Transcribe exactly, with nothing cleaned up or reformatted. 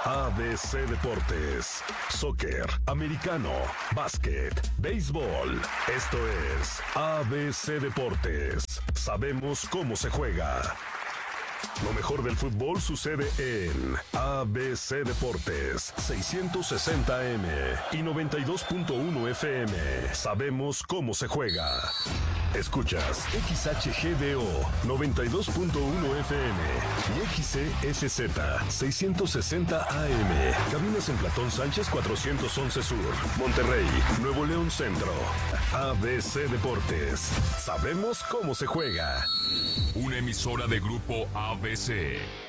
A B C Deportes, soccer, americano, básquet, béisbol. Esto es A B C Deportes. Sabemos cómo se juega. Lo mejor del fútbol sucede en A B C Deportes, seiscientos sesenta A M y noventa y dos punto uno F M. Sabemos cómo se juega. Escuchas X H G D O noventa y dos punto uno F M y X C S Z seiscientos sesenta A M. Cabinas en Platón Sánchez cuatrocientos once Sur, Monterrey, Nuevo León Centro. A B C Deportes. Sabemos cómo se juega. Una emisora de Grupo A B C.